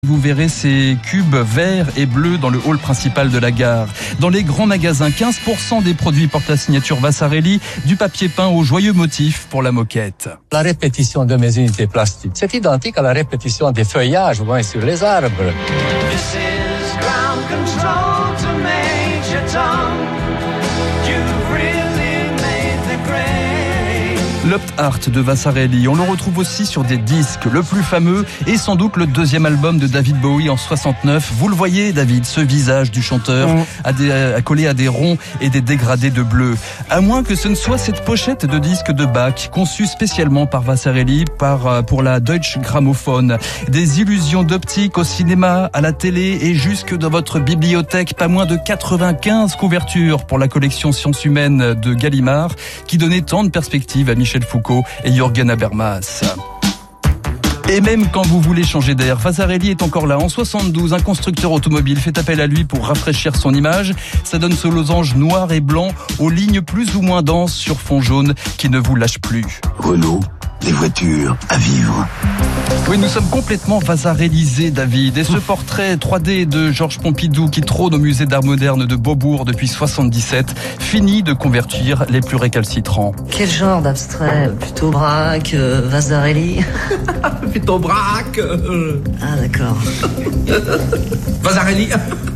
Vous verrez ces cubes verts et bleus dans le hall principal de la gare. Dans les grands magasins, 15% des produits portent la signature Vasarely, du papier peint aux joyeux motifs pour la moquette. La répétition de mes unités plastiques, c'est identique à la répétition des feuillages sur les arbres. This is ground control to Major Tom. You've really made the grade. L'Opt Art de Vasarely, on le retrouve aussi sur des disques. Le plus fameux est sans doute le deuxième album de David Bowie en 69. Vous le voyez, David, ce visage du chanteur accolé à des ronds et des dégradés de bleu. À moins que ce ne soit cette pochette de disque de Bach, conçue spécialement par Vasarely pour la Deutsche Grammophon. Des illusions d'optique au cinéma, à la télé et jusque dans votre bibliothèque. Pas moins de 95 couvertures pour la collection Sciences humaines de Gallimard, qui donnait tant de perspectives à Michel Foucault et Jürgen Habermas. Et même quand vous voulez changer d'air, Vasarely est encore là. En 72, un constructeur automobile fait appel à lui pour rafraîchir son image. Ça donne ce losange noir et blanc aux lignes plus ou moins denses sur fond jaune qui ne vous lâche plus. Renault, des voitures à vivre. Oui, nous sommes complètement vasarelysés, David. Et ce portrait 3D de Georges Pompidou qui trône au musée d'art moderne de Beaubourg depuis 77 finit de convertir les plus récalcitrants. Quel genre d'abstrait? Plutôt Braque, Vasarely? Plutôt Braque. Ah d'accord. Vasarely.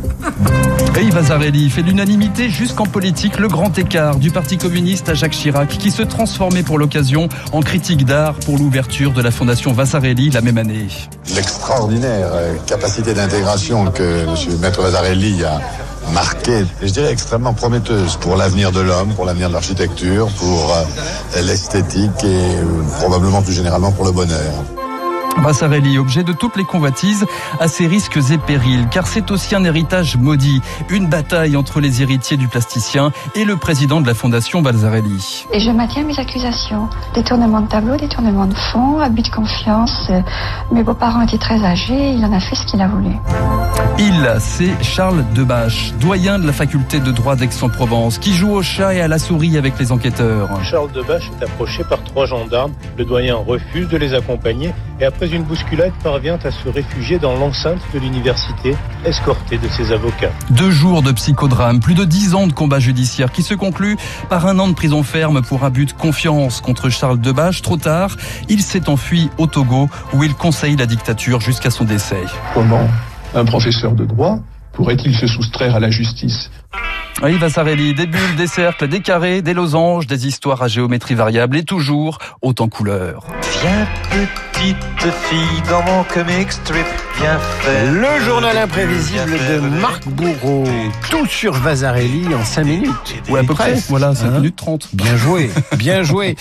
Et Vasarely fait l'unanimité jusqu'en politique, le grand écart du Parti communiste à Jacques Chirac qui se transformait pour l'occasion en critique d'art pour l'ouverture de la fondation Vasarely la même année. L'extraordinaire capacité d'intégration que M. Maître Vasarely a marquée, je dirais extrêmement prometteuse pour l'avenir de l'homme, pour l'avenir de l'architecture, pour l'esthétique et probablement plus généralement pour le bonheur. Vasarely, objet de toutes les convoitises, à ses risques et périls, car c'est aussi un héritage maudit, une bataille entre les héritiers du plasticien et le président de la fondation Vasarely. Et je maintiens mes accusations. Détournement de tableau, détournement de fonds, abus de confiance. Mes beaux-parents étaient très âgés, il en a fait ce qu'il a voulu. C'est Charles Debache, doyen de la faculté de droit d'Aix-en-Provence, qui joue au chat et à la souris avec les enquêteurs. Charles Debache est approché par 3 gendarmes. Le doyen refuse de les accompagner et après une bousculade parvient à se réfugier dans l'enceinte de l'université, escorté de ses avocats. 2 jours de psychodrame, plus de 10 ans de combat judiciaire qui se conclut par 1 an de prison ferme pour abus de confiance contre Charles Debache. Trop tard, il s'est enfui au Togo où il conseille la dictature jusqu'à son décès. Comment un professeur de droit pourrait-il se soustraire à la justice ? Oui, Vasarely, des bulles, des cercles, des carrés, des losanges, des histoires à géométrie variable et toujours haut en couleur. Viens petite fille dans mon comic strip, viens faire. Le journal imprévisible de Marc Bourreau. Tout sur Vasarely en 5 minutes. Ouais, à peu près. Voilà, 5 minutes 30. Bien joué, bien joué.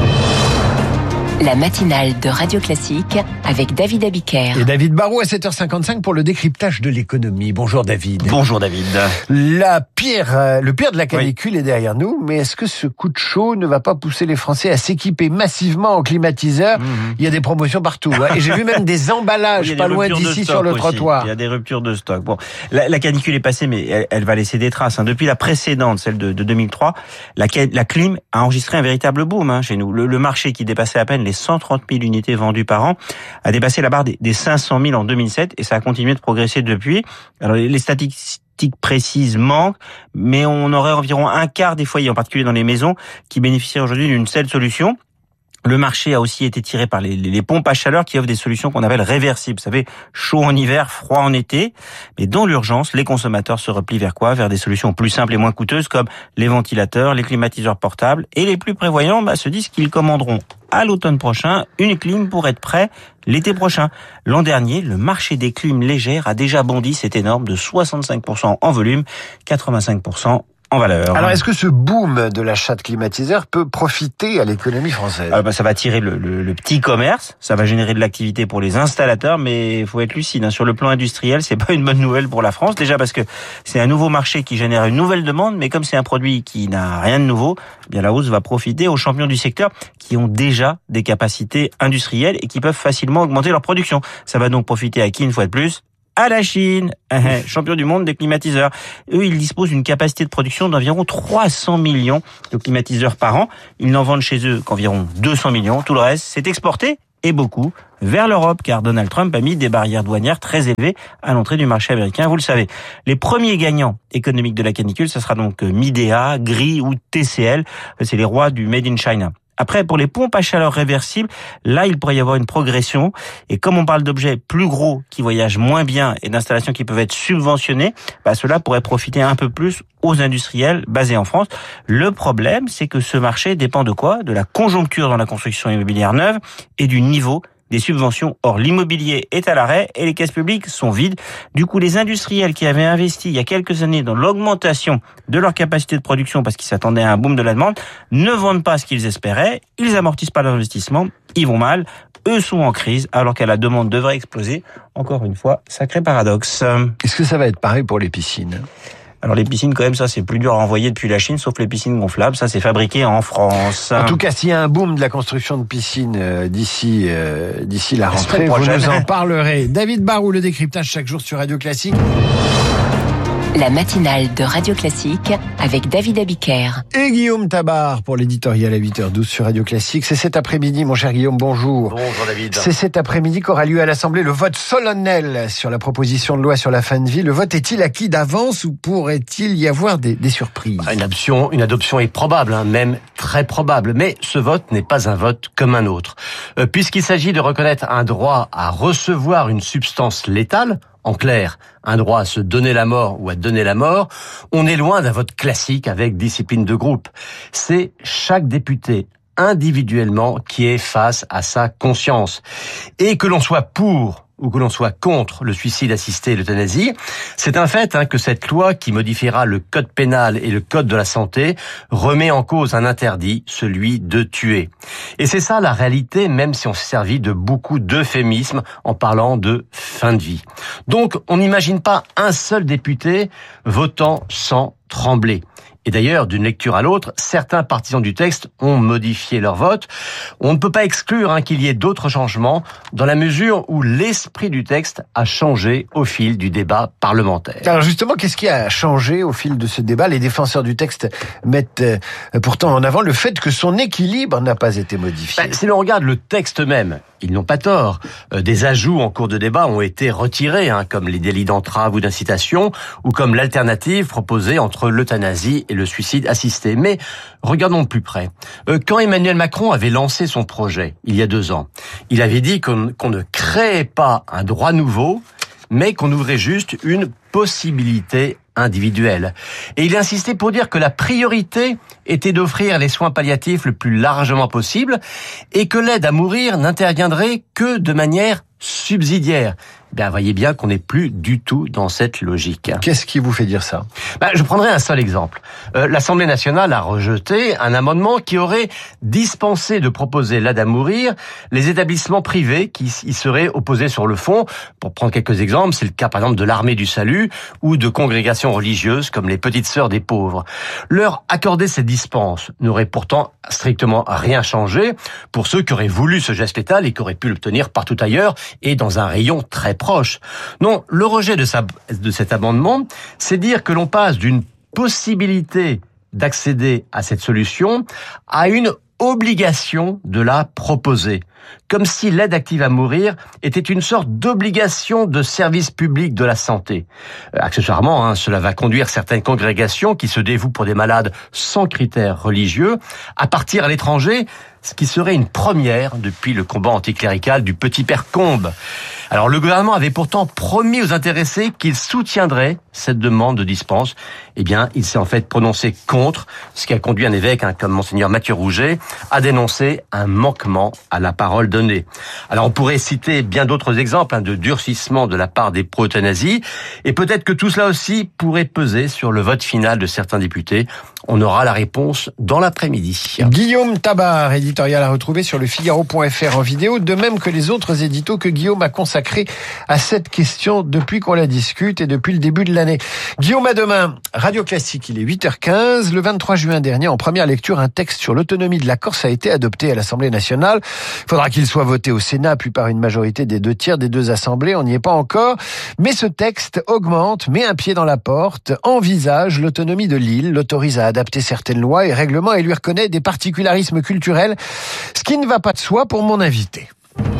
La matinale de Radio Classique avec David Abiker. Et David Barrault à 7h55 pour le décryptage de l'économie. Bonjour David. Bonjour David. Le pire de la canicule est derrière nous, mais est-ce que ce coup de chaud ne va pas pousser les Français à s'équiper massivement en climatiseur ? Il y a des promotions partout. Et j'ai vu même des emballages pas loin d'ici sur le trottoir. Il y a des ruptures de stock. Bon, la canicule est passée, mais elle va laisser des traces. Depuis la précédente, celle de 2003, la clim a enregistré un véritable boom chez nous. Le marché qui dépassait à peine les 130 000 unités vendues par an a dépassé la barre des 500 000 en 2007 et ça a continué de progresser depuis. Alors les statistiques précises manquent, mais on aurait environ un quart des foyers, en particulier dans les maisons, qui bénéficient aujourd'hui d'une seule solution. Le marché a aussi été tiré par les pompes à chaleur qui offrent des solutions qu'on appelle réversibles. Vous savez, chaud en hiver, froid en été. Mais dans l'urgence, les consommateurs se replient vers quoi ? Vers des solutions plus simples et moins coûteuses comme les ventilateurs, les climatiseurs portables. Et les plus prévoyants se disent qu'ils commanderont à l'automne prochain une clim pour être prêt l'été prochain. L'an dernier, le marché des clims légères a déjà bondi, c'est énorme, de 65% en volume, 85% en valeur. Alors, est-ce que ce boom de l'achat de climatiseurs peut profiter à l'économie française ? Ça va tirer le petit commerce, ça va générer de l'activité pour les installateurs, mais il faut être lucide. Sur le plan industriel, c'est pas une bonne nouvelle pour la France. Déjà parce que c'est un nouveau marché qui génère une nouvelle demande, mais comme c'est un produit qui n'a rien de nouveau, bien la hausse va profiter aux champions du secteur qui ont déjà des capacités industrielles et qui peuvent facilement augmenter leur production. Ça va donc profiter à qui, une fois de plus ? À la Chine, champion du monde des climatiseurs. Eux, ils disposent d'une capacité de production d'environ 300 millions de climatiseurs par an. Ils n'en vendent chez eux qu'environ 200 millions. Tout le reste, c'est exporté et beaucoup vers l'Europe, car Donald Trump a mis des barrières douanières très élevées à l'entrée du marché américain, vous le savez. Les premiers gagnants économiques de la canicule, ce sera donc Midea, Gree ou TCL, c'est les rois du Made in China. Après, pour les pompes à chaleur réversibles, là, il pourrait y avoir une progression. Et comme on parle d'objets plus gros qui voyagent moins bien et d'installations qui peuvent être subventionnées, cela pourrait profiter un peu plus aux industriels basés en France. Le problème, c'est que ce marché dépend de quoi ? De la conjoncture dans la construction immobilière neuve et du niveau des subventions. Or, l'immobilier est à l'arrêt et les caisses publiques sont vides. Du coup, les industriels qui avaient investi il y a quelques années dans l'augmentation de leur capacité de production parce qu'ils s'attendaient à un boom de la demande, ne vendent pas ce qu'ils espéraient, ils amortissent pas leur investissement, ils vont mal, eux sont en crise alors que la demande devrait exploser. Encore une fois, sacré paradoxe. Est-ce que ça va être pareil pour les piscines ? Alors les piscines, quand même, ça c'est plus dur à envoyer depuis la Chine, sauf les piscines gonflables, ça c'est fabriqué en France. En tout cas, s'il y a un boom de la construction de piscines d'ici la rentrée, vous nous en parlerez. David Barou, le décryptage chaque jour sur Radio Classique. La matinale de Radio Classique avec David Abiker. Et Guillaume Tabar pour l'éditorial à 8h12 sur Radio Classique. C'est cet après-midi, mon cher Guillaume, bonjour. Bonjour David. C'est cet après-midi qu'aura lieu à l'Assemblée le vote solennel sur la proposition de loi sur la fin de vie. Le vote est-il acquis d'avance ou pourrait-il y avoir des surprises ? Une adoption est probable, même très probable. Mais ce vote n'est pas un vote comme un autre. Puisqu'il s'agit de reconnaître un droit à recevoir une substance létale, en clair, un droit à se donner la mort ou à donner la mort, on est loin d'un vote classique avec discipline de groupe. C'est chaque député individuellement qui est face à sa conscience. Et que l'on soit pour ou que l'on soit contre le suicide assisté et l'euthanasie, c'est un fait que cette loi qui modifiera le code pénal et le code de la santé remet en cause un interdit, celui de tuer. Et c'est ça la réalité, même si on s'est servi de beaucoup d'euphémismes en parlant de fin de vie. Donc on n'imagine pas un seul député votant sans trembler. Et d'ailleurs, d'une lecture à l'autre, certains partisans du texte ont modifié leur vote. On ne peut pas exclure qu'il y ait d'autres changements dans la mesure où l'esprit du texte a changé au fil du débat parlementaire. Alors justement, qu'est-ce qui a changé au fil de ce débat ? Les défenseurs du texte mettent pourtant en avant le fait que son équilibre n'a pas été modifié. Si l'on regarde le texte même, ils n'ont pas tort. Des ajouts en cours de débat ont été retirés, comme les délits d'entrave ou d'incitation, ou comme l'alternative proposée entre l'euthanasie et le suicide assisté. Mais regardons de plus près. Quand Emmanuel Macron avait lancé son projet, il y a 2 ans, il avait dit qu'on ne créait pas un droit nouveau, mais qu'on ouvrait juste une possibilité individuelle. Et il insistait pour dire que la priorité était d'offrir les soins palliatifs le plus largement possible et que l'aide à mourir n'interviendrait que de manière subsidiaire. Voyez bien qu'on n'est plus du tout dans cette logique. Qu'est-ce qui vous fait dire ça ? Je prendrai un seul exemple. L'Assemblée nationale a rejeté un amendement qui aurait dispensé de proposer l'aide à mourir les établissements privés qui y seraient opposés sur le fond. Pour prendre quelques exemples, c'est le cas par exemple de l'Armée du Salut ou de congrégations religieuses comme les Petites Sœurs des Pauvres. Leur accorder cette dispense n'aurait pourtant strictement rien changé pour ceux qui auraient voulu ce geste létal et qui auraient pu l'obtenir partout ailleurs et dans un rayon très proche. Non, le rejet de cet amendement, c'est dire que l'on passe d'une possibilité d'accéder à cette solution à une obligation de la proposer. Comme si l'aide active à mourir était une sorte d'obligation de service public de la santé. Accessoirement, cela va conduire certaines congrégations qui se dévouent pour des malades sans critères religieux à partir à l'étranger, ce qui serait une première depuis le combat anticlérical du petit père Combes. Alors le gouvernement avait pourtant promis aux intéressés qu'il soutiendrait cette demande de dispense. Il s'est en fait prononcé contre, ce qui a conduit un évêque comme Monseigneur Mathieu Rouget à dénoncer un manquement à la parole donnée. Alors on pourrait citer bien d'autres exemples de durcissement de la part des pro-euthanasie, et peut-être que tout cela aussi pourrait peser sur le vote final de certains députés. On aura la réponse dans l'après-midi. Guillaume Tabar, éditorial à retrouver sur le Figaro.fr en vidéo, de même que les autres éditos que Guillaume a consacrés à cette question depuis qu'on la discute et depuis le début de l'année. Guillaume, à demain. Radio Classique, il est 8h15. Le 23 juin dernier, en première lecture, un texte sur l'autonomie de la Corse a été adopté à l'Assemblée nationale. Il faudra qu'il soit voté au Sénat, puis par une majorité des 2/3 des 2 assemblées. On n'y est pas encore. Mais ce texte augmente, met un pied dans la porte, envisage l'autonomie de l'île, l'autorise à adapter certaines lois et règlements et lui reconnaît des particularismes culturels, ce qui ne va pas de soi pour mon invité.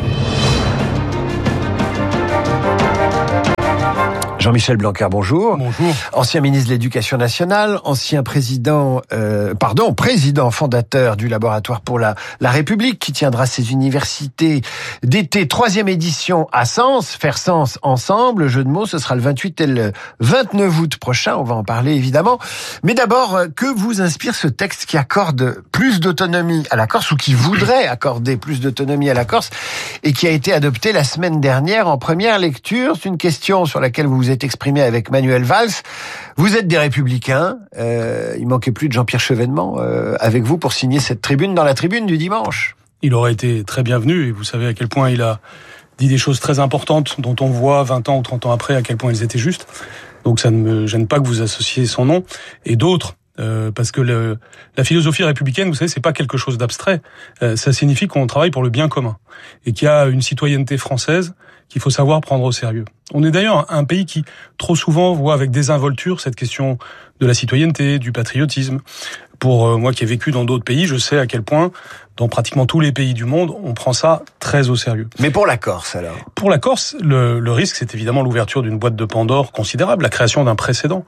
Jean-Michel Blanquer, bonjour. Bonjour. Ancien ministre de l'Éducation nationale, ancien président fondateur du Laboratoire pour la République, qui tiendra ses universités d'été, 3e édition à Sens, faire Sens ensemble, jeu de mots, ce sera le 28 et le 29 août prochain, on va en parler évidemment. Mais d'abord, que vous inspire ce texte qui accorde plus d'autonomie à la Corse, ou qui voudrait accorder plus d'autonomie à la Corse, et qui a été adopté la semaine dernière en première lecture? C'est une question sur laquelle vous vous êtes exprimé avec Manuel Valls. Vous êtes des Républicains, il manquait plus de Jean-Pierre Chevènement avec vous pour signer cette tribune dans la tribune du dimanche. Il aurait été très bienvenu, et vous savez à quel point il a dit des choses très importantes dont on voit 20 ans ou 30 ans après à quel point elles étaient justes. Donc ça ne me gêne pas que vous associez son nom et d'autres. Parce que la philosophie républicaine, vous savez, c'est pas quelque chose d'abstrait. Ça signifie qu'on travaille pour le bien commun et qu'il y a une citoyenneté française qu'il faut savoir prendre au sérieux. On est d'ailleurs un pays qui, trop souvent, voit avec désinvolture cette question de la citoyenneté, du patriotisme. Pour moi qui ai vécu dans d'autres pays, je sais à quel point, dans pratiquement tous les pays du monde, on prend ça très au sérieux. Mais pour la Corse, alors? Pour la Corse, le risque, c'est évidemment l'ouverture d'une boîte de Pandore considérable, la création d'un précédent.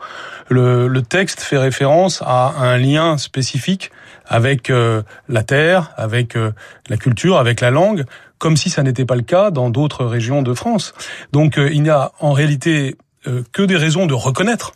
Le texte fait référence à un lien spécifique avec la terre, avec la culture, avec la langue, comme si ça n'était pas le cas dans d'autres régions de France. Donc il n'y a en réalité que des raisons de reconnaître,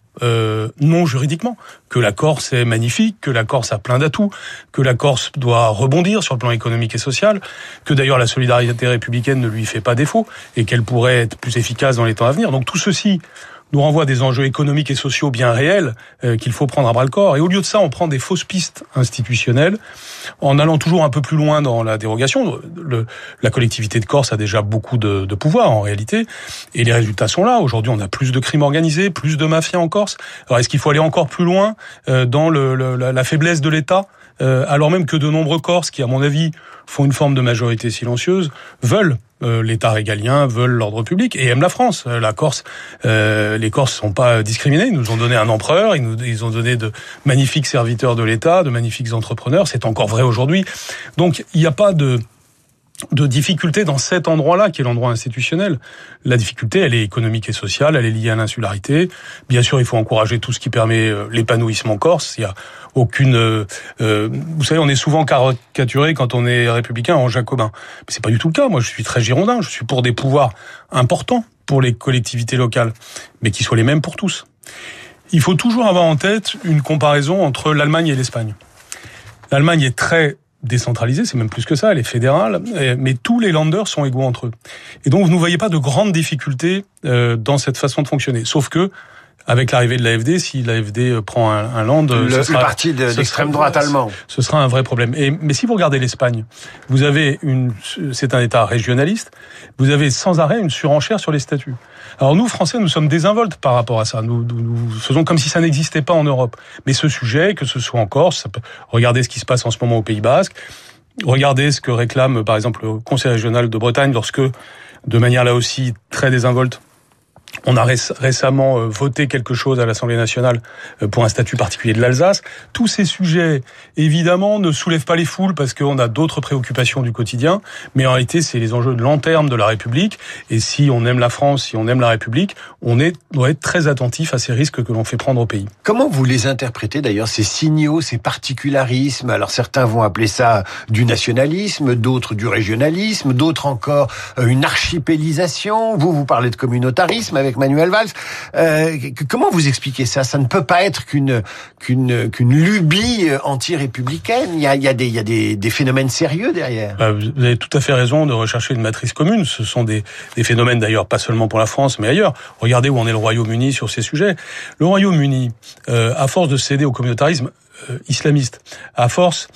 non juridiquement, que la Corse est magnifique, que la Corse a plein d'atouts, que la Corse doit rebondir sur le plan économique et social, que d'ailleurs la solidarité républicaine ne lui fait pas défaut et qu'elle pourrait être plus efficace dans les temps à venir. Donc tout ceci nous renvoie à des enjeux économiques et sociaux bien réels qu'il faut prendre à bras-le-corps. Et au lieu de ça, on prend des fausses pistes institutionnelles en allant toujours un peu plus loin dans la dérogation. La collectivité de Corse a déjà beaucoup de pouvoir en réalité, et les résultats sont là. Aujourd'hui, on a plus de crimes organisés, plus de mafias en Corse. Alors, est-ce qu'il faut aller encore plus loin dans la faiblesse de l'État, alors même que de nombreux Corses, qui à mon avis font une forme de majorité silencieuse, veulent l'État régalien, veulent l'ordre public et aiment la France. La Corse, les Corses sont pas discriminés. Ils nous ont donné un empereur, ils ont donné de magnifiques serviteurs de l'État, de magnifiques entrepreneurs. C'est encore vrai aujourd'hui. Donc il n'y a pas de difficulté dans cet endroit-là, qui est l'endroit institutionnel. La difficulté, elle est économique et sociale, elle est liée à l'insularité. Bien sûr, il faut encourager tout ce qui permet l'épanouissement corse. Il y a aucune... vous savez, on est souvent caricaturé quand on est républicain en jacobin. Mais c'est pas du tout le cas. Moi, je suis très girondin. Je suis pour des pouvoirs importants pour les collectivités locales, mais qui soient les mêmes pour tous. Il faut toujours avoir en tête une comparaison entre l'Allemagne et l'Espagne. L'Allemagne est très décentralisée, c'est même plus que ça, elle est fédérale, mais tous les Länder sont égaux entre eux. Et donc, vous ne voyez pas de grandes difficultés dans cette façon de fonctionner. Sauf que, avec l'arrivée de l'AfD, si l'AfD prend un land... Le parti d'extrême droite allemand. Ce sera un vrai problème. Mais si vous regardez l'Espagne, vous avez c'est un État régionaliste, vous avez sans arrêt une surenchère sur les statuts. Alors nous, Français, nous sommes désinvoltes par rapport à ça. Nous faisons comme si ça n'existait pas en Europe. Mais ce sujet, que ce soit en Corse, regardez ce qui se passe en ce moment au Pays Basque, regardez ce que réclame, par exemple, le Conseil régional de Bretagne, lorsque, de manière là aussi très désinvolte, on a récemment voté quelque chose à l'Assemblée nationale pour un statut particulier de l'Alsace. Tous ces sujets, évidemment, ne soulèvent pas les foules parce qu'on a d'autres préoccupations du quotidien. Mais en réalité, c'est les enjeux de long terme de la République. Et si on aime la France, si on aime la République, doit être très attentif à ces risques que l'on fait prendre au pays. Comment vous les interprétez d'ailleurs, ces signaux, ces particularismes? Alors certains vont appeler ça du nationalisme, d'autres du régionalisme, d'autres encore une archipélisation. Vous parlez de communautarisme avec Manuel Valls. Comment vous expliquez ça? Ça ne peut pas être qu'une lubie anti-républicaine. Il y a des phénomènes sérieux derrière. Vous avez tout à fait raison de rechercher une matrice commune. Ce sont des phénomènes d'ailleurs pas seulement pour la France, mais ailleurs. Regardez où en est le Royaume-Uni sur ces sujets. Le Royaume-Uni, à force de céder au communautarisme islamiste, à force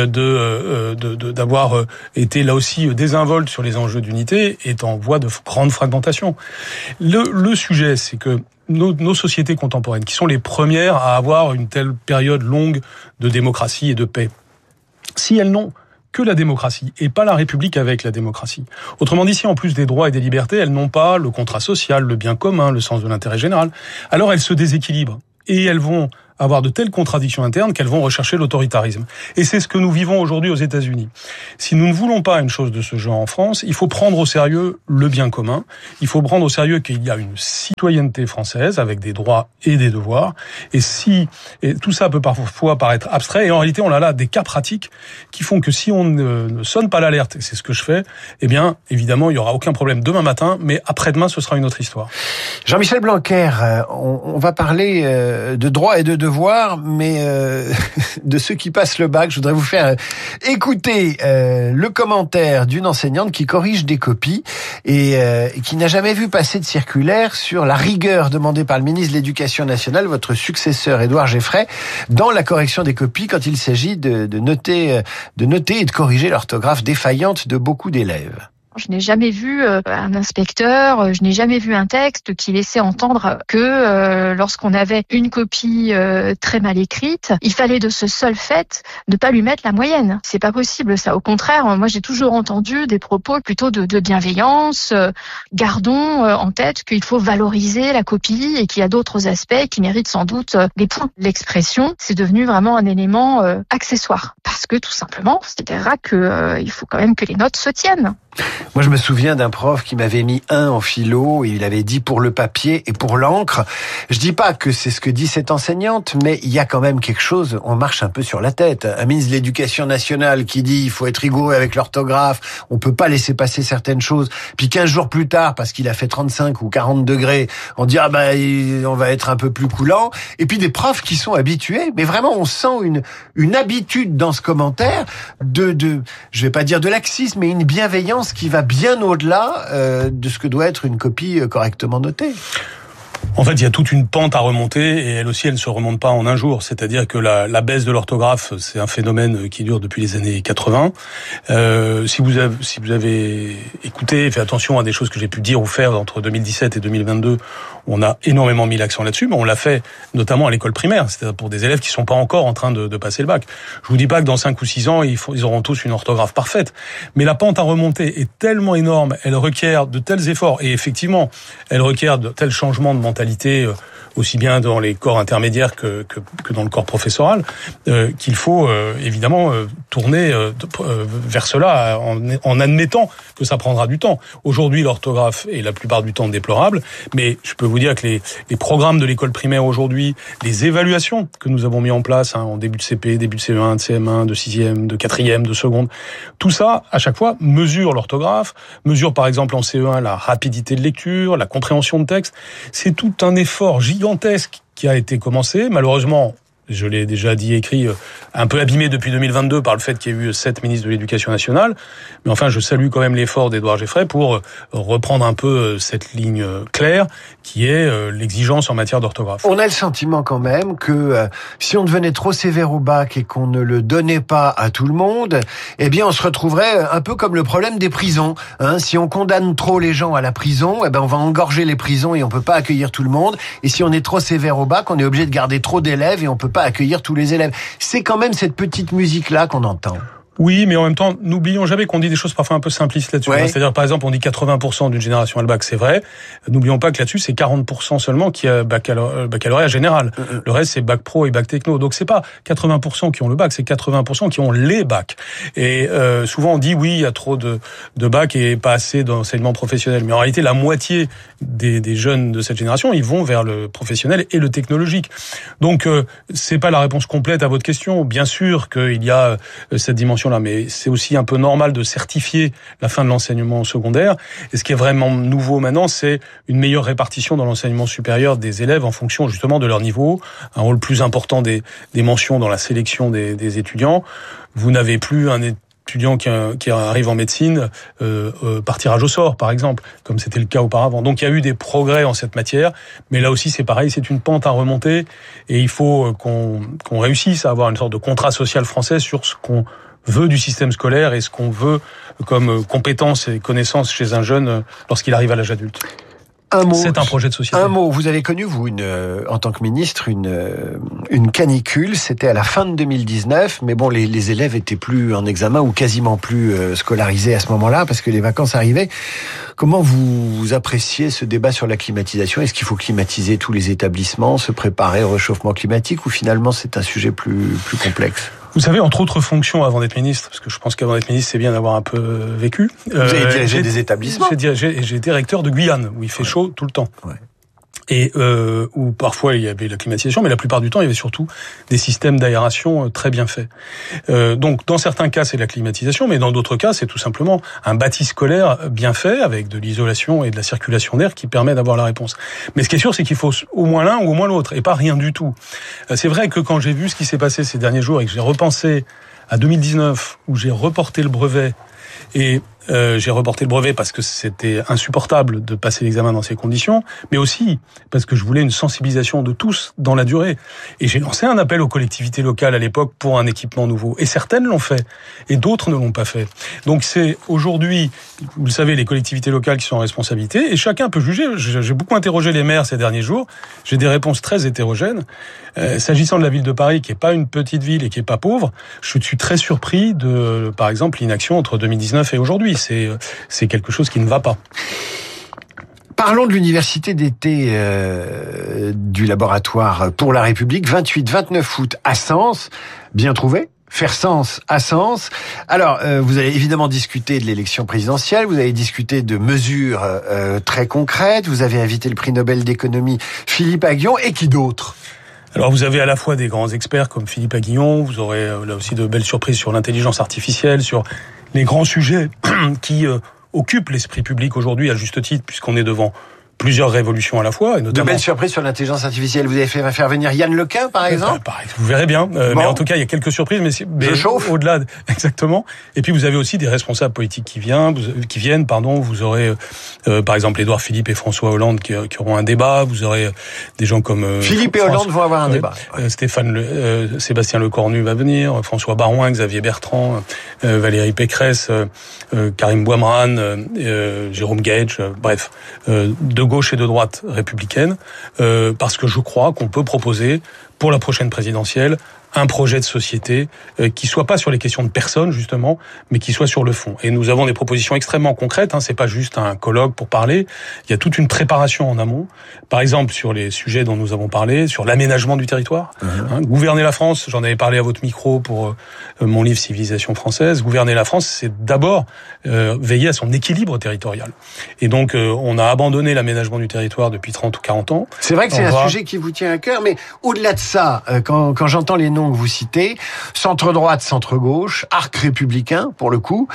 d'avoir été là aussi désinvolte sur les enjeux d'unité, est en voie de grande fragmentation. Le sujet, c'est que nos sociétés contemporaines, qui sont les premières à avoir une telle période longue de démocratie et de paix, si elles n'ont que la démocratie et pas la République avec la démocratie. Autrement dit, si en plus des droits et des libertés, elles n'ont pas le contrat social, le bien commun, le sens de l'intérêt général, alors elles se déséquilibrent et elles vont avoir de telles contradictions internes qu'elles vont rechercher l'autoritarisme. Et c'est ce que nous vivons aujourd'hui aux États-Unis. Si nous ne voulons pas une chose de ce genre en France, il faut prendre au sérieux le bien commun. Il faut prendre au sérieux qu'il y a une citoyenneté française avec des droits et des devoirs. Et tout ça peut parfois paraître abstrait. Et en réalité, on a là des cas pratiques qui font que si on ne sonne pas l'alerte, et c'est ce que je fais, eh bien, évidemment, il y aura aucun problème demain matin, mais après-demain, ce sera une autre histoire. Jean-Michel Blanquer, on va parler de droits et de devoirs, mais de ceux qui passent le bac. Je voudrais vous faire écouter le commentaire d'une enseignante qui corrige des copies et qui n'a jamais vu passer de circulaire sur la rigueur demandée par le ministre de l'Éducation nationale, votre successeur Édouard Geffray, dans la correction des copies quand il s'agit de noter et de corriger l'orthographe défaillante de beaucoup d'élèves. Je n'ai jamais vu un inspecteur, je n'ai jamais vu un texte qui laissait entendre que lorsqu'on avait une copie très mal écrite, il fallait de ce seul fait ne pas lui mettre la moyenne. C'est pas possible ça. Au contraire, moi j'ai toujours entendu des propos plutôt de bienveillance. Gardons en tête qu'il faut valoriser la copie et qu'il y a d'autres aspects qui méritent sans doute des points. L'expression, c'est devenu vraiment un élément accessoire parce que tout simplement, c'est-à-dire que il faut quand même que les notes se tiennent. Moi, je me souviens d'un prof qui m'avait mis 1 en philo et il avait dit pour le papier et pour l'encre. Je dis pas que c'est ce que dit cette enseignante, mais il y a quand même quelque chose, on marche un peu sur la tête. Un ministre de l'Éducation nationale qui dit il faut être rigoureux avec l'orthographe, on peut pas laisser passer certaines choses. Puis 15 jours plus tard, parce qu'il a fait 35 ou 40 degrés, on dit on va être un peu plus coulant. Et puis des profs qui sont habitués, mais vraiment on sent une habitude dans ce commentaire je vais pas dire de laxisme, mais une bienveillance qui va bien au-delà de ce que doit être une copie correctement notée. En fait, il y a toute une pente à remonter et elle aussi, elle ne se remonte pas en un jour. C'est-à-dire que la baisse de l'orthographe, c'est un phénomène qui dure depuis les années 80. Si vous avez écouté et fait attention à des choses que j'ai pu dire ou faire entre 2017 et 2022, on a énormément mis l'accent là-dessus, mais on l'a fait notamment à l'école primaire, c'est-à-dire pour des élèves qui sont pas encore en train de passer le bac. Je vous dis pas que dans 5 ou 6 ans, ils auront tous une orthographe parfaite, mais la pente à remonter est tellement énorme, elle requiert de tels efforts, et effectivement, elle requiert de tels changements de mentalité, aussi bien dans les corps intermédiaires que dans le corps professoral, qu'il faut évidemment tourner vers cela en admettant que ça prendra du temps. Aujourd'hui, l'orthographe est la plupart du temps déplorable, mais je peux vous dire que les programmes de l'école primaire aujourd'hui, les évaluations que nous avons mis en place en début de CP, début de CE1, de CM1, de 6e, de 4e, de seconde, tout ça, à chaque fois, mesure l'orthographe, mesure par exemple en CE1 la rapidité de lecture, la compréhension de texte. C'est tout un effort gigantesque qui a été commencé. Malheureusement, je l'ai déjà dit et écrit, un peu abîmé depuis 2022 par le fait qu'il y a eu 7 ministres de l'Éducation nationale. Mais enfin, je salue quand même l'effort d'Édouard Geffray pour reprendre un peu cette ligne claire qui est l'exigence en matière d'orthographe. On a le sentiment quand même que si on devenait trop sévère au bac et qu'on ne le donnait pas à tout le monde, eh bien on se retrouverait un peu comme le problème des prisons. Si on condamne trop les gens à la prison, on va engorger les prisons et on peut pas accueillir tout le monde. Et si on est trop sévère au bac, on est obligé de garder trop d'élèves et on peut pas accueillir tous les élèves. C'est quand même cette petite musique-là qu'on entend. Oui, mais en même temps, n'oublions jamais qu'on dit des choses parfois un peu simplistes là-dessus. Ouais. C'est-à-dire, par exemple, on dit 80% d'une génération à le bac, c'est vrai. N'oublions pas que là-dessus, c'est 40% seulement qui a baccalauréat général. Le reste, c'est bac pro et bac techno. Donc, c'est pas 80% qui ont le bac, c'est 80% qui ont les bacs. Et souvent, on dit, oui, il y a trop de bacs et pas assez d'enseignement professionnel. Mais en réalité, la moitié des jeunes de cette génération, ils vont vers le professionnel et le technologique. Donc, c'est pas la réponse complète à votre question. Bien sûr qu'il y a cette dimension là, mais c'est aussi un peu normal de certifier la fin de l'enseignement secondaire. Et ce qui est vraiment nouveau maintenant, c'est une meilleure répartition dans l'enseignement supérieur des élèves en fonction justement de leur niveau, un rôle plus important des mentions dans la sélection des étudiants. Vous n'avez plus un étudiant qui arrive en médecine par tirage au sort, par exemple, comme c'était le cas auparavant. Donc il y a eu des progrès en cette matière, mais là aussi c'est pareil, c'est une pente à remonter, et il faut qu'on réussisse à avoir une sorte de contrat social français sur ce qu'on veut du système scolaire et ce qu'on veut comme compétences et connaissances chez un jeune lorsqu'il arrive à l'âge adulte. Un mot. C'est un projet de société. Un mot. Vous avez connu, vous, en tant que ministre, une canicule. C'était à la fin de 2019. Mais bon, les élèves étaient plus en examen ou quasiment plus scolarisés à ce moment-là parce que les vacances arrivaient. Comment vous appréciez ce débat sur la climatisation? Est-ce qu'il faut climatiser tous les établissements, se préparer au réchauffement climatique ou finalement c'est un sujet plus complexe? Vous savez, entre autres fonctions avant d'être ministre, parce que je pense qu'avant d'être ministre, c'est bien d'avoir un peu vécu. Vous avez dirigé des établissements. J'ai été recteur de Guyane, où il fait chaud tout le temps. Ouais. Et où parfois il y avait la climatisation, mais la plupart du temps il y avait surtout des systèmes d'aération très bien faits. Donc dans certains cas c'est la climatisation, mais dans d'autres cas c'est tout simplement un bâti scolaire bien fait avec de l'isolation et de la circulation d'air qui permet d'avoir la réponse. Mais ce qui est sûr c'est qu'il faut au moins l'un ou au moins l'autre et pas rien du tout. C'est vrai que quand j'ai vu ce qui s'est passé ces derniers jours et que j'ai repensé à 2019 où j'ai reporté le brevet et j'ai reporté le brevet parce que c'était insupportable de passer l'examen dans ces conditions, mais aussi parce que je voulais une sensibilisation de tous dans la durée. Et j'ai lancé un appel aux collectivités locales à l'époque pour un équipement nouveau. Et certaines l'ont fait, et d'autres ne l'ont pas fait. Donc c'est aujourd'hui, vous le savez, les collectivités locales qui sont en responsabilité, et chacun peut juger. J'ai beaucoup interrogé les maires ces derniers jours, j'ai des réponses très hétérogènes. S'agissant de la ville de Paris, qui est pas une petite ville et qui est pas pauvre, je suis très surpris de, par exemple, l'inaction entre 2019 et aujourd'hui. C'est quelque chose qui ne va pas. Parlons de l'université d'été du laboratoire pour la République, 28-29 août à Sens. Bien trouvé? Faire sens à Sens. Alors, vous avez évidemment discuté de l'élection présidentielle, vous avez discuté de mesures très concrètes, vous avez invité le prix Nobel d'économie Philippe Aghion, et qui d'autre? Alors vous avez à la fois des grands experts comme Philippe Aghion, vous aurez là aussi de belles surprises sur l'intelligence artificielle, sur les grands sujets qui occupent l'esprit public aujourd'hui à juste titre, puisqu'on est devant plusieurs révolutions à la fois. Et notamment... De belles surprises sur l'intelligence artificielle. Vous avez fait faire venir Yann Lequin, par exemple? Vous verrez bien. Bon. Mais en tout cas, il y a quelques surprises. Mais au-delà, exactement. Et puis, vous avez aussi des responsables politiques qui viennent. Vous aurez, par exemple, Édouard Philippe et François Hollande qui auront un débat. Vous aurez des gens comme... Philippe et Hollande vont avoir un débat. Sébastien Lecornu va venir. François Baroin, Xavier Bertrand, Valérie Pécresse, Karim Bouamran, Jérôme Gage, bref, de gauche et de droite républicaine, parce que je crois qu'on peut proposer pour la prochaine présidentielle un projet de société qui soit pas sur les questions de personnes justement, mais qui soit sur le fond. Et nous avons des propositions extrêmement concrètes. C'est pas juste un colloque pour parler. Il y a toute une préparation en amont. Par exemple sur les sujets dont nous avons parlé, sur l'aménagement du territoire. Gouverner la France. J'en avais parlé à votre micro pour mon livre Civilisation française. Gouverner la France, c'est d'abord veiller à son équilibre territorial. Et donc on a abandonné l'aménagement du territoire depuis 30 ou 40 ans. C'est vrai que c'est un sujet qui vous tient à cœur, mais au-delà de ça, quand j'entends les noms que vous citez, centre-droite, centre-gauche, arc républicain, pour le coup,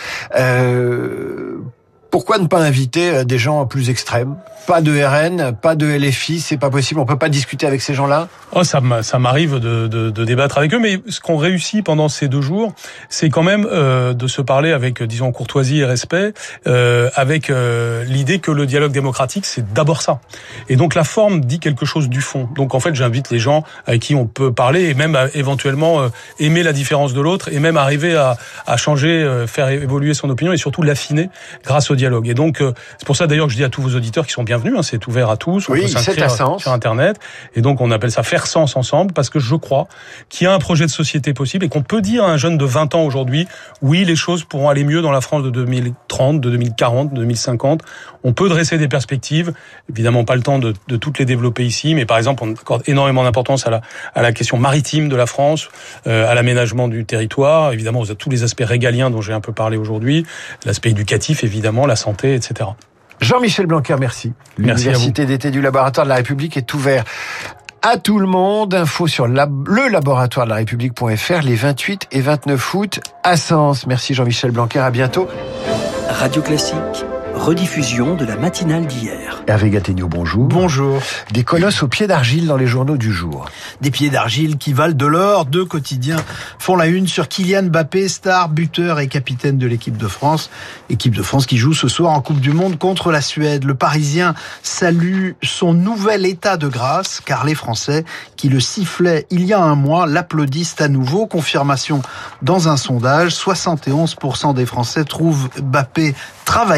pourquoi ne pas inviter des gens plus extrêmes? Pas de RN, pas de LFI, c'est pas possible, on peut pas discuter avec ces gens-là? Ça m'arrive de débattre avec eux, mais ce qu'on réussit pendant ces 2 jours, c'est quand même de se parler avec, disons, courtoisie et respect, avec l'idée que le dialogue démocratique, c'est d'abord ça. Et donc la forme dit quelque chose du fond. Donc en fait, j'invite les gens avec qui on peut parler et même éventuellement aimer la différence de l'autre et même arriver à changer, faire évoluer son opinion et surtout l'affiner grâce au dialogue. Et donc c'est pour ça d'ailleurs que je dis à tous vos auditeurs qui sont bienvenus, c'est ouvert à tous, on peut s'inscrire sur Internet, et donc on appelle ça faire sens ensemble, parce que je crois qu'il y a un projet de société possible et qu'on peut dire à un jeune de 20 ans aujourd'hui, oui, les choses pourront aller mieux dans la France de 2030, de 2040, de 2050. On peut dresser des perspectives, évidemment pas le temps de toutes les développer ici, mais par exemple on accorde énormément d'importance à la question maritime de la France, à l'aménagement du territoire, évidemment vous avez tous les aspects régaliens dont j'ai un peu parlé aujourd'hui, l'aspect éducatif évidemment, la santé, etc. Jean-Michel Blanquer, merci. L'université d'été du laboratoire de la République est ouverte à tout le monde. Info sur le laboratoire de la République.fr les 28 et 29 août à Sens. Merci Jean-Michel Blanquer, à bientôt. Radio Classique, rediffusion de la matinale d'hier. Hervé Gattegno, bonjour. Bonjour. Des colosses aux pieds d'argile dans les journaux du jour. Des pieds d'argile qui valent de l'or. 2 quotidiens font la une sur Kylian Mbappé, star, buteur et capitaine de l'équipe de France. Équipe de France qui joue ce soir en Coupe du Monde contre la Suède. Le Parisien salue son nouvel état de grâce, car les Français qui le sifflaient il y a un mois l'applaudissent à nouveau. Confirmation dans un sondage, 71% des Français trouvent Mbappé travailleur.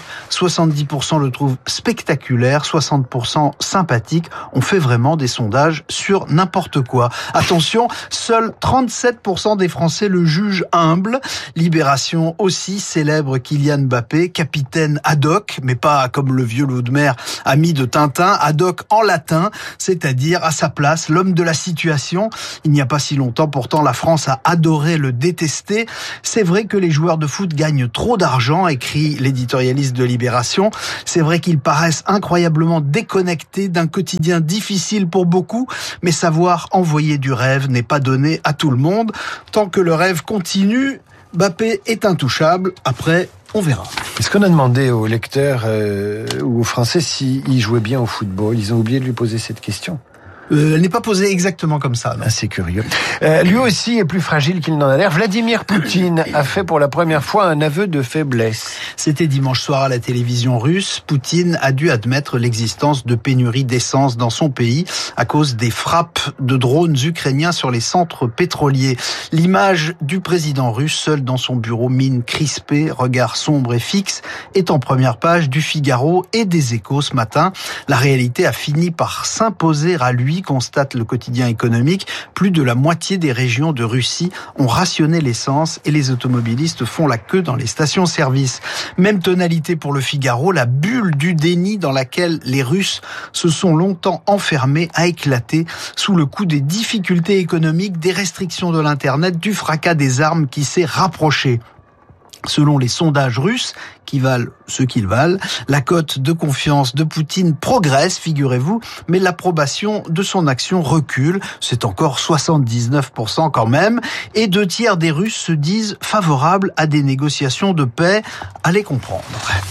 70% le trouvent spectaculaire, 60% sympathique. On fait vraiment des sondages sur n'importe quoi. Attention, seuls 37% des Français le jugent humble. Libération aussi célèbre Kylian Mbappé, capitaine ad hoc, mais pas comme le vieux loup de mer, ami de Tintin, ad hoc en latin, c'est-à-dire à sa place, l'homme de la situation. Il n'y a pas si longtemps, pourtant, la France a adoré le détester. C'est vrai que les joueurs de foot gagnent trop d'argent, écrit l'éditorialiste de Libération. C'est vrai qu'ils paraissent incroyablement déconnectés d'un quotidien difficile pour beaucoup, mais savoir envoyer du rêve n'est pas donné à tout le monde. Tant que le rêve continue, Mbappé est intouchable. Après, on verra. Est-ce qu'on a demandé aux lecteurs ou aux Français s'ils jouaient bien au football? Ils ont oublié de lui poser cette question. Elle n'est pas posée exactement comme ça. Non. C'est curieux. Lui aussi est plus fragile qu'il n'en a l'air. Vladimir Poutine a fait pour la première fois un aveu de faiblesse. C'était dimanche soir à la télévision russe. Poutine a dû admettre l'existence de pénuries d'essence dans son pays à cause des frappes de drones ukrainiens sur les centres pétroliers. L'image du président russe, seul dans son bureau, mine crispée, regard sombre et fixe, est en première page du Figaro et des Échos ce matin. La réalité a fini par s'imposer à lui, constate le quotidien économique. Plus de la moitié des régions de Russie ont rationné l'essence et les automobilistes font la queue dans les stations-service. Même tonalité pour le Figaro, la bulle du déni dans laquelle les Russes se sont longtemps enfermés a éclaté sous le coup des difficultés économiques, des restrictions de l'Internet, du fracas des armes qui s'est rapproché. Selon les sondages russes, qui valent ce qu'ils valent, la cote de confiance de Poutine progresse, figurez-vous, mais l'approbation de son action recule. C'est encore 79% quand même. Et 2/3 des Russes se disent favorables à des négociations de paix. Allez comprendre.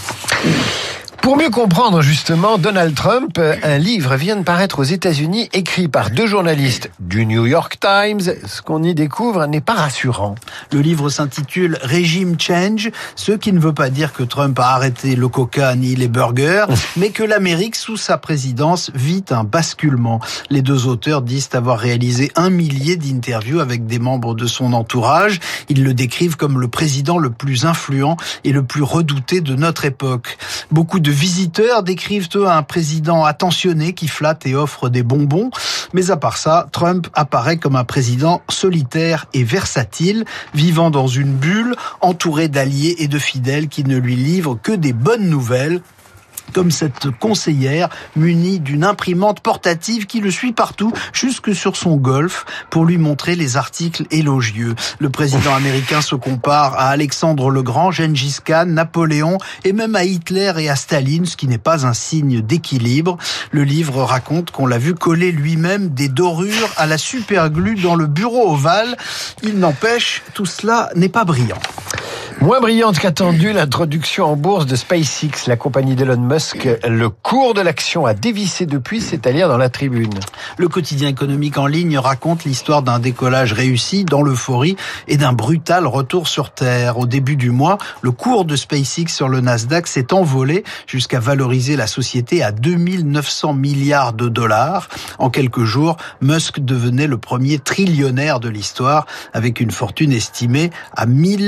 Pour mieux comprendre justement Donald Trump, un livre vient de paraître aux États-Unis écrit par 2 journalistes du New York Times. Ce qu'on y découvre n'est pas rassurant. Le livre s'intitule Regime Change, ce qui ne veut pas dire que Trump a arrêté le coca ni les burgers, mais que l'Amérique sous sa présidence vit un basculement. Les 2 auteurs disent avoir réalisé 1 millier d'interviews avec des membres de son entourage. Ils le décrivent comme le président le plus influent et le plus redouté de notre époque. Beaucoup de visiteurs décrivent eux un président attentionné qui flatte et offre des bonbons. Mais à part ça, Trump apparaît comme un président solitaire et versatile, vivant dans une bulle, entouré d'alliés et de fidèles qui ne lui livrent que des bonnes nouvelles. Comme cette conseillère munie d'une imprimante portative qui le suit partout, jusque sur son golf, pour lui montrer les articles élogieux. Le président américain se compare à Alexandre le Grand, Gengis Khan, Napoléon et même à Hitler et à Staline, ce qui n'est pas un signe d'équilibre. Le livre raconte qu'on l'a vu coller lui-même des dorures à la superglue dans le bureau ovale. Il n'empêche, tout cela n'est pas brillant. Moins brillante qu'attendue, l'introduction en bourse de SpaceX, la compagnie d'Elon Musk. Le cours de l'action a dévissé depuis, c'est à lire dans la Tribune. Le quotidien économique en ligne raconte l'histoire d'un décollage réussi dans l'euphorie et d'un brutal retour sur Terre. Au début du mois, le cours de SpaceX sur le Nasdaq s'est envolé jusqu'à valoriser la société à 2900 milliards de dollars. En quelques jours, Musk devenait le premier trillionnaire de l'histoire avec une fortune estimée à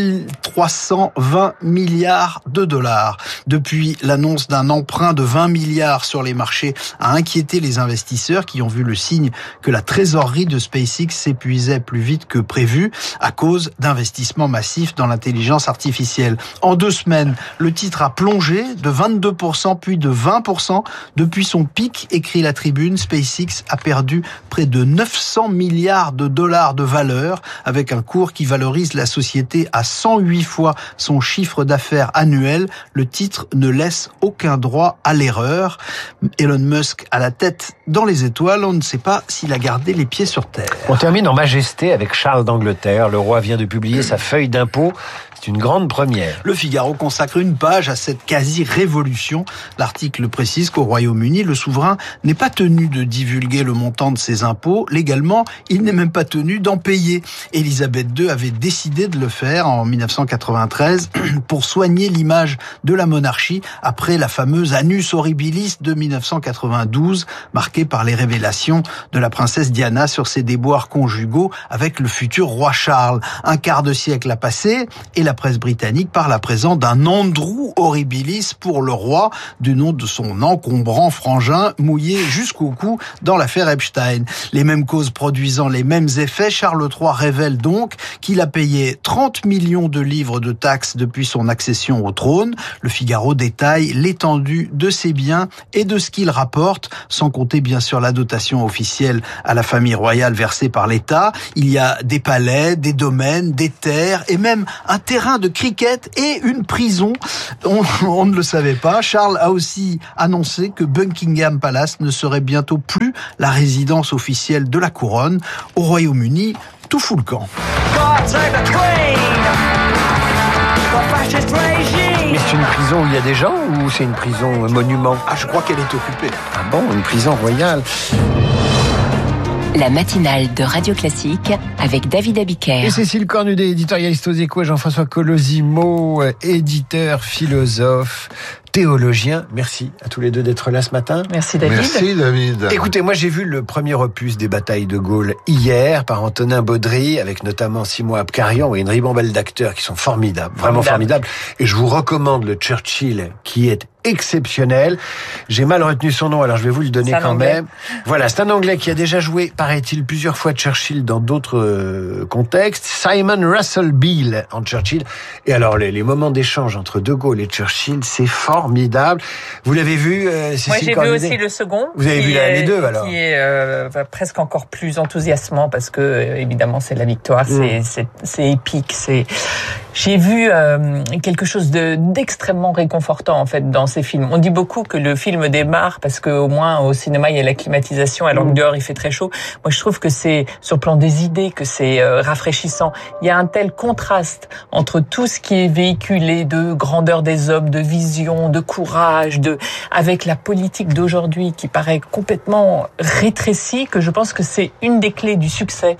1320 milliards de dollars. Depuis l'annonce d'un emprunt de 20 milliards sur les marchés a inquiété les investisseurs qui ont vu le signe que la trésorerie de SpaceX s'épuisait plus vite que prévu à cause d'investissements massifs dans l'intelligence artificielle. En 2 semaines, le titre a plongé de 22% puis de 20%. Depuis son pic, écrit la Tribune, SpaceX a perdu près de 900 milliards de dollars de valeur avec un cours qui valorise la société à 108 fois son chiffre d'affaires annuel. Le titre ne laisse aucun droit à l'erreur. Elon Musk à la tête dans les étoiles, on ne sait pas s'il a gardé les pieds sur terre. On termine en majesté avec Charles d'Angleterre. Le roi vient de publier sa feuille d'impôt. C'est une grande première. Le Figaro consacre une page à cette quasi-révolution. L'article précise qu'au Royaume-Uni, le souverain n'est pas tenu de divulguer le montant de ses impôts. Légalement, il n'est même pas tenu d'en payer. Élisabeth II avait décidé de le faire en 1993 pour soigner l'image de la monarchie après la fameuse Annus Horribilis de 1992, marquée par les révélations de la princesse Diana sur ses déboires conjugaux avec le futur roi Charles. Un quart de siècle a passé et la presse britannique parle à présent d'un Andrew horribilis pour le roi, du nom de son encombrant frangin mouillé jusqu'au cou dans l'affaire Epstein. Les mêmes causes produisant les mêmes effets, Charles III révèle donc qu'il a payé 30 millions de livres de taxes depuis son accession au trône. Le Figaro détaille l'étendue de ses biens et de ce qu'il rapporte, sans compter bien sûr la dotation officielle à la famille royale versée par l'État. Il y a des palais, des domaines, des terres et même un terrain de cricket et une prison. On ne le savait pas. Charles a aussi annoncé que Buckingham Palace ne serait bientôt plus la résidence officielle de la couronne. Au Royaume-Uni, tout fout le camp. Mais c'est une prison où il y a des gens ou c'est une prison monument? Ah, je crois qu'elle est occupée. Ah bon, une prison royale. La matinale de Radio Classique avec David Abiker. Et Cécile Cornudet, éditorialiste aux Échos, et Jean-François Colosimo, éditeur, philosophe, théologien. Merci à tous les deux d'être là ce matin. Merci David. Merci David. Écoutez, moi j'ai vu le premier opus des batailles de Gaulle hier par Antonin Baudry, avec notamment Simon Abkarian et une ribambelle d'acteurs qui sont formidables, vraiment formidables. Et je vous recommande le Churchill qui est exceptionnel. J'ai mal retenu son nom, alors je vais vous le donner quand même. Voilà, c'est un Anglais qui a déjà joué, paraît-il, plusieurs fois Churchill dans d'autres contextes. Simon Russell Beale en Churchill. Et alors, les moments d'échange entre De Gaulle et Churchill, c'est formidable. Vous l'avez vu, Cécile? Moi, j'ai vu aussi le second. Vous avez vu les deux, alors? Qui est presque encore plus enthousiasmant parce que, évidemment, c'est la victoire, c'est épique, J'ai vu quelque chose d'extrêmement réconfortant en fait dans ces films. On dit beaucoup que le film démarre parce que au moins au cinéma il y a la climatisation alors que dehors il fait très chaud. Moi je trouve que c'est sur le plan des idées que c'est rafraîchissant. Il y a un tel contraste entre tout ce qui est véhiculé de grandeur des hommes, de vision, de courage, avec la politique d'aujourd'hui qui paraît complètement rétrécie, que je pense que c'est une des clés du succès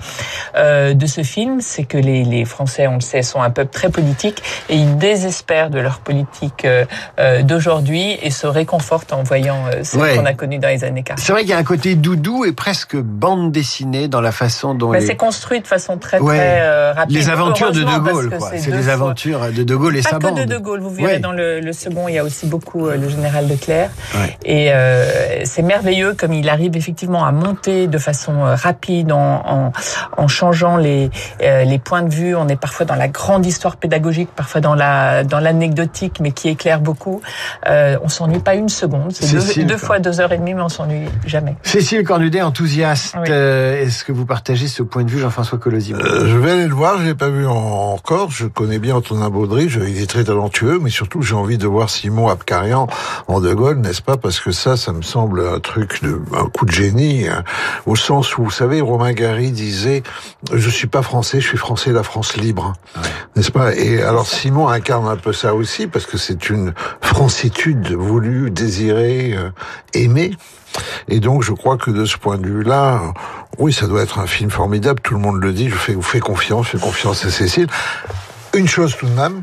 de ce film, c'est que les Français, on le sait, sont un peuple très politique et ils désespèrent de leur politique d'aujourd'hui et se réconfortent en voyant ce qu'on a connu dans les années 40. C'est vrai qu'il y a un côté doudou et presque bande dessinée dans la façon dont c'est construit de façon très rapide. Les aventures de De Gaulle, quoi. C'est les aventures de De Gaulle et sa bande. Pas que de De Gaulle, vous verrez dans le second, il y a aussi beaucoup le général Leclerc. Et c'est merveilleux comme il arrive effectivement à monter de façon rapide en changeant les points de vue. On est parfois dans la grande histoire pédagogique, parfois dans l'anecdotique, mais qui éclaire beaucoup. On s'ennuie pas une seconde. C'est deux fois 2h30, mais on s'ennuie jamais. Cécile Cornudet, enthousiaste. Oui. Est-ce que vous partagez ce point de vue, Jean-François Colosimo? Je vais aller le voir. Je l'ai pas vu encore. Je connais bien Antonin Baudry. Il est très talentueux, mais surtout j'ai envie de voir Simon Abkarian en De Gaulle, n'est-ce pas? Parce que ça me semble un coup de génie, hein, au sens où, vous savez, Romain Gary disait je suis pas français, je suis français, la France libre, n'est-ce pas? Et alors Simon incarne un peu ça aussi, parce que c'est une francitude voulue, désirée, aimée. Et donc je crois que de ce point de vue-là, oui, ça doit être un film formidable, tout le monde le dit, je vous fais confiance à Cécile. Une chose tout de même,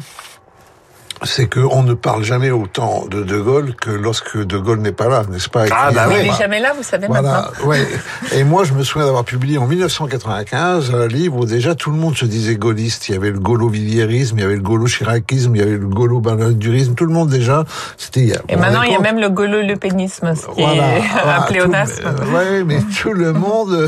c'est qu'on ne parle jamais autant de De Gaulle que lorsque De Gaulle n'est pas là, n'est-ce pas? Il n'est jamais là, vous savez maintenant. Ouais. Et moi, je me souviens d'avoir publié en 1995 un livre où déjà tout le monde se disait gaulliste. Il y avait le gaulo-villiérisme, il y avait le gaulo-chiracisme, il y avait le gaulo-balladurisme. Tout le monde déjà, c'était... Et maintenant, il y a même le gaulo-lepénisme, ce qui est un pléonasme. Oui, mais tout le monde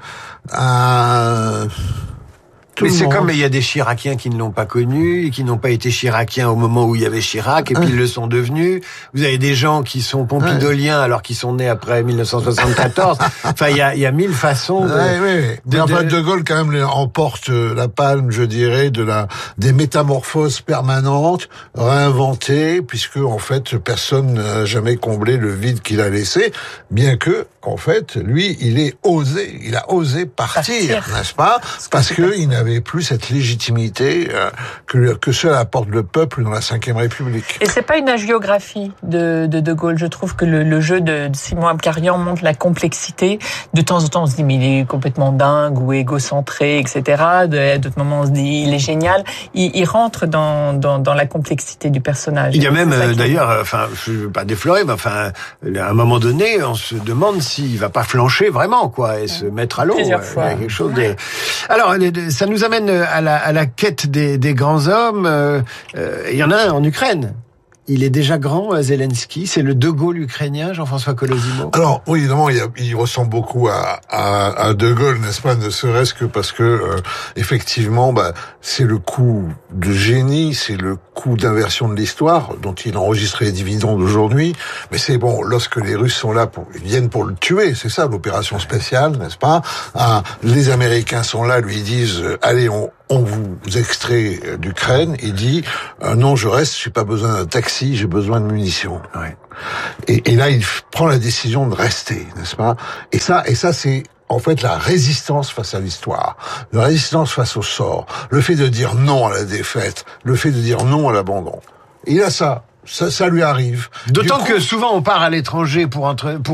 a... Mais c'est comme il y a des Chiraciens qui ne l'ont pas connu, et qui n'ont pas été Chiraciens au moment où il y avait Chirac, et puis ils le sont devenus. Vous avez des gens qui sont pompidoliens alors qu'ils sont nés après 1974. Enfin, il y a mille façons De Gaulle quand même emporte la palme, je dirais, des métamorphoses permanentes, réinventées, puisque en fait personne n'a jamais comblé le vide qu'il a laissé, bien que en fait lui il a osé partir. N'est-ce pas? Parce que il n'avait plus cette légitimité que seul apporte le peuple dans la Ve République. Et c'est pas une hagiographie de Gaulle. Je trouve que le jeu de Simon Abkarian montre la complexité. De temps en temps, on se dit mais il est complètement dingue ou égocentré, etc. D'autres moments, on se dit il est génial. Il rentre dans la complexité du personnage. Il y a même d'ailleurs, je veux pas déflorer, mais à un moment donné, on se demande si Russie, il va pas flancher vraiment, quoi, et se mettre à l'eau. Plusieurs fois. Il y a quelque chose de... Alors, ça nous amène à la quête des grands hommes. Il y en a un en Ukraine. Il est déjà grand, Zelensky. C'est le De Gaulle ukrainien, Jean-François Colosimo. Alors, oui, évidemment, il ressemble beaucoup à De Gaulle, n'est-ce pas? Ne serait-ce que parce que, effectivement, c'est le coup de génie, c'est le coup d'inversion de l'histoire, dont il a enregistré les dividendes aujourd'hui. Mais c'est bon, lorsque les Russes sont là ils viennent pour le tuer. C'est ça, l'opération spéciale, n'est-ce pas? Les Américains sont là, lui disent, allez, on vous extrait d'Ukraine. Il dit, non, je reste, j'ai pas besoin d'un taxi, j'ai besoin de munitions. Ouais. Et là, il prend la décision de rester, n'est-ce pas? Et ça, c'est en fait la résistance face à l'histoire, la résistance face au sort, le fait de dire non à la défaite, le fait de dire non à l'abandon. Il a ça. Ça lui arrive. D'autant que souvent on part à l'étranger pour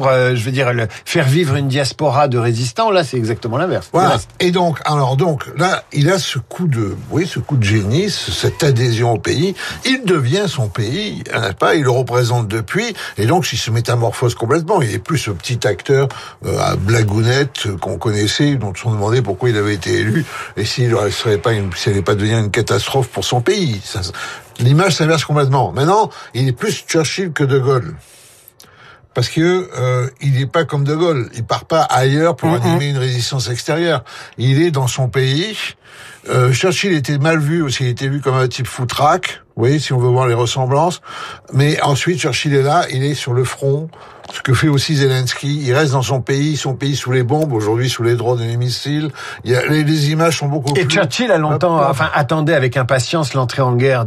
faire vivre une diaspora de résistants. Là, c'est exactement l'inverse. Voilà. Et donc là, il a ce coup de génie, cette adhésion au pays. Il devient son pays, n'est-ce pas? Il le représente depuis, et donc il se métamorphose complètement. Il est plus ce petit acteur à blagounette qu'on connaissait, dont on se demandait pourquoi il avait été élu et s'il n'allait pas devenir une catastrophe pour son pays. L'image s'inverse complètement. Maintenant, il est plus Churchill que De Gaulle. Parce que il n'est pas comme De Gaulle. Il part pas ailleurs pour animer une résistance extérieure. Il est dans son pays. Churchill était mal vu aussi. Il était vu comme un type foutraque. Vous voyez, si on veut voir les ressemblances. Mais ensuite, Churchill est là. Il est sur le front. Ce que fait aussi Zelensky. Il reste dans son pays sous les bombes, aujourd'hui sous les drones et les missiles. Les images sont beaucoup plus... Et Churchill a longtemps, attendait avec impatience l'entrée en guerre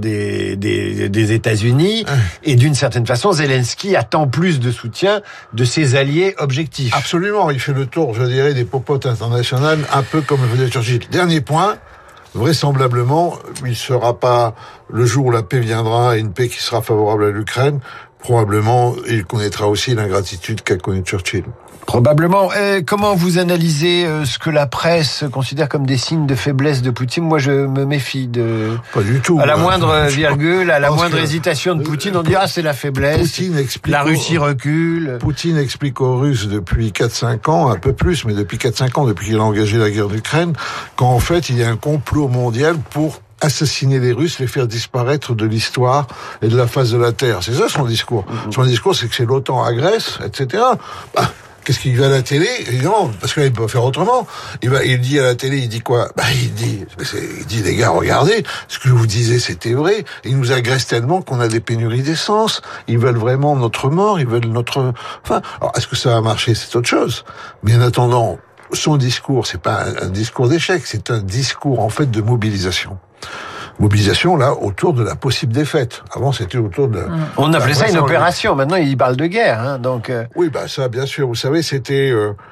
des États-Unis. Et d'une certaine façon, Zelensky attend plus de soutien de ses alliés objectifs. Absolument. Il fait le tour, je dirais, des popotes internationales, un peu comme le faisait Churchill. Dernier point. Vraisemblablement, il sera pas le jour où la paix viendra, et une paix qui sera favorable à l'Ukraine. Probablement, il connaîtra aussi l'ingratitude qu'a connue Churchill. Probablement. Comment vous analysez ce que la presse considère comme des signes de faiblesse de Poutine? Moi, je me méfie de... Pas du tout. À la moindre virgule, à la moindre hésitation de Poutine, on dit « Ah, c'est la faiblesse, la Russie recule ». Poutine explique aux Russes depuis 4-5 ans, un peu plus, mais depuis 4-5 ans, depuis qu'il a engagé la guerre d'Ukraine, qu'en fait, il y a un complot mondial pour assassiner les Russes, les faire disparaître de l'histoire et de la face de la Terre. C'est ça son discours. Son discours, c'est que c'est l'OTAN agresse, etc. Qu'est-ce qu'il va à la télé? Évidemment, parce qu'il peut pas faire autrement. Il dit à la télé, il dit quoi? Il dit, les gars, regardez, ce que je vous disais, c'était vrai. Ils nous agressent tellement qu'on a des pénuries d'essence. Ils veulent vraiment notre mort, ils veulent notre... alors, est-ce que ça va marcher? C'est autre chose. Mais en attendant, son discours, c'est pas un discours d'échec, c'est un discours, en fait, de mobilisation. Mobilisation, là, autour de la possible défaite. Avant, c'était autour de... On appelait ça une opération. Maintenant, il parle de guerre, donc... Oui, ça, bien sûr. Vous savez, c'était...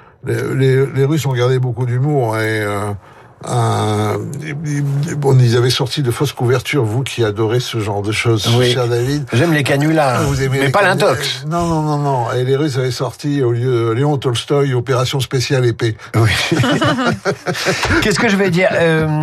les Russes ont gardé beaucoup d'humour et... ils avaient sorti de fausses couvertures, vous qui adorez ce genre de choses, cher David. J'aime les canulars, mais pas l'intox. Non. Et les Russes avaient sorti, au lieu de Léon Tolstoï, Opération spéciale épée. Oui. Qu'est-ce que je vais dire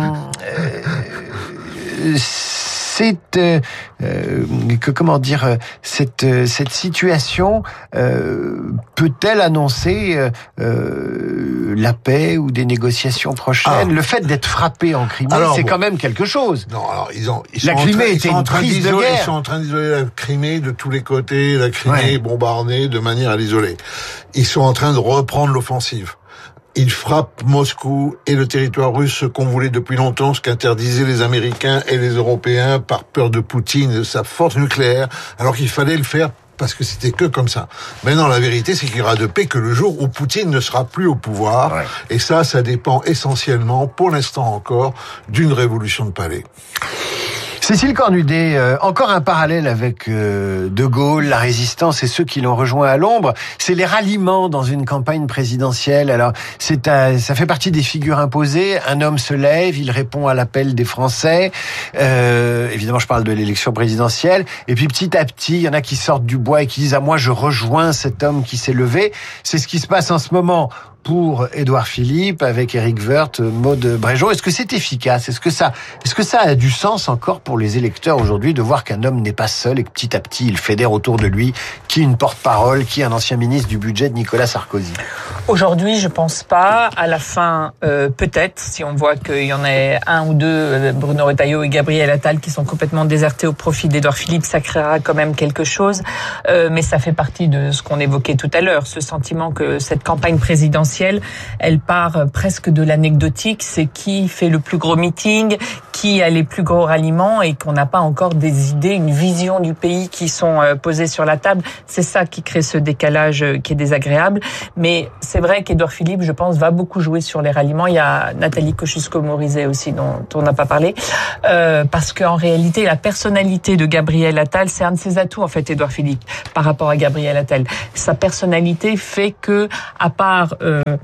cette situation peut-elle annoncer la paix ou des négociations prochaines? Le fait d'être frappé en Crimée, c'est quand même quelque chose. Non, alors la Crimée était une prise de guerre. Ils sont en train d'isoler la Crimée de tous les côtés, la Crimée bombardée de manière à l'isoler. Ils sont en train de reprendre l'offensive. Ils frappent Moscou et le territoire russe, ce qu'on voulait depuis longtemps, ce qu'interdisaient les Américains et les Européens par peur de Poutine et de sa force nucléaire, alors qu'il fallait le faire parce que c'était que comme ça. Maintenant, la vérité, c'est qu'il y aura de paix que le jour où Poutine ne sera plus au pouvoir. Ouais. Et ça dépend essentiellement, pour l'instant encore, d'une révolution de palais. Cécile Cornudet, encore un parallèle avec De Gaulle, la résistance et ceux qui l'ont rejoint à l'ombre, c'est les ralliements dans une campagne présidentielle. Alors, ça fait partie des figures imposées. Un homme se lève, il répond à l'appel des Français. Évidemment, je parle de l'élection présidentielle. Et puis, petit à petit, il y en a qui sortent du bois et qui disent « Ah, moi, je rejoins cet homme qui s'est levé ». C'est ce qui se passe en ce moment pour Édouard Philippe avec Éric Woerth, Maud Bréjon. Est-ce que c'est efficace? Est-ce que ça a du sens encore pour les électeurs aujourd'hui de voir qu'un homme n'est pas seul et que petit à petit il fédère autour de lui qui une porte-parole, qui un ancien ministre du budget de Nicolas Sarkozy? Aujourd'hui, je pense pas. À la fin, peut-être, si on voit qu'il y en a un ou deux, Bruno Retailleau et Gabriel Attal, qui sont complètement désertés au profit d'Édouard Philippe, ça créera quand même quelque chose. Mais ça fait partie de ce qu'on évoquait tout à l'heure, ce sentiment que cette campagne présidentielle, elle part presque de l'anecdotique. C'est qui fait le plus gros meeting, qui a les plus gros ralliements, et qu'on n'a pas encore des idées, une vision du pays qui sont posées sur la table. C'est ça qui crée ce décalage qui est désagréable. Mais c'est vrai qu'Édouard Philippe, je pense, va beaucoup jouer sur les ralliements. Il y a Nathalie Kosciusko-Morizet aussi, dont on n'a pas parlé. Parce qu'en réalité, la personnalité de Gabriel Attal, c'est un de ses atouts, en fait, Édouard Philippe, par rapport à Gabriel Attal. Sa personnalité fait que, à part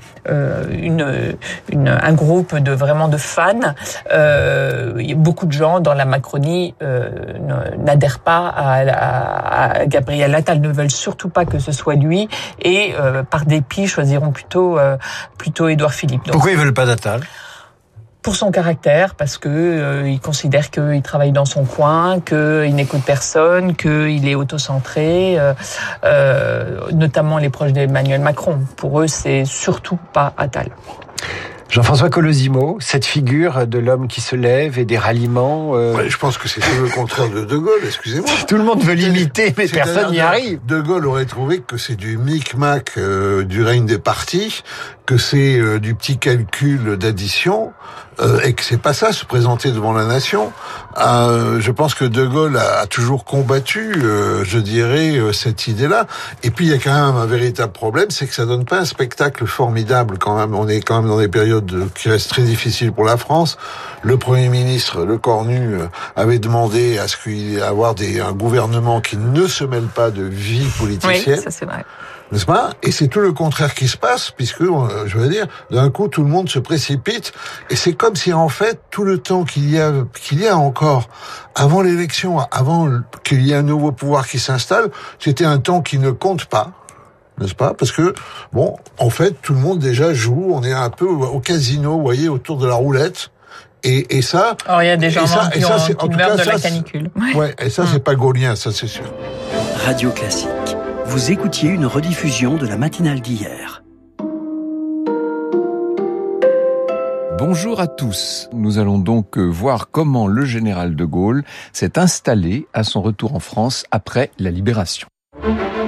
un groupe de fans, beaucoup de gens dans la Macronie n'adhèrent pas à Gabriel Attal, ne veulent surtout pas que ce soit lui, et par dépit choisiront plutôt Édouard Philippe. Donc, pourquoi ils veulent pas d'Attal? Pour son caractère, parce que il considère qu'il travaille dans son coin, qu'il n'écoute personne, qu'il est autocentré, notamment les proches d'Emmanuel Macron. Pour eux, c'est surtout pas Attal. Jean-François Colosimo, cette figure de l'homme qui se lève et des ralliements... Ouais, je pense que c'est tout le contraire de De Gaulle, excusez-moi. Tout le monde veut l'imiter, mais personne n'y arrive. De Gaulle aurait trouvé que c'est du micmac du règne des partis, que c'est du petit calcul d'addition, et que c'est pas ça, se présenter devant la nation. Je pense que De Gaulle a toujours combattu, je dirais, cette idée-là. Et puis il y a quand même un véritable problème, c'est que ça donne pas un spectacle formidable quand même. On est quand même dans des périodes qui restent très difficiles pour la France. Le Premier ministre, Le Cornu, avait demandé à ce qu'il y ait un gouvernement qui ne se mêle pas de vie politicienne. Oui, ça c'est vrai. N'est-ce pas? Et c'est tout le contraire qui se passe, puisque, je veux dire, d'un coup, tout le monde se précipite, et c'est comme si, en fait, tout le temps qu'il y a encore, avant l'élection, avant qu'il y ait un nouveau pouvoir qui s'installe, c'était un temps qui ne compte pas. N'est-ce pas? Parce que, bon, en fait, tout le monde déjà joue, on est un peu au casino, vous voyez, autour de la roulette. Et ça... Alors, il y a des gens qui meurent de la canicule. Ouais, et ça, c'est pas gaulien, ça, c'est sûr. Radio Classique. Vous écoutiez une rediffusion de la matinale d'hier. Bonjour à tous. Nous allons donc voir comment le général de Gaulle s'est installé à son retour en France après la Libération.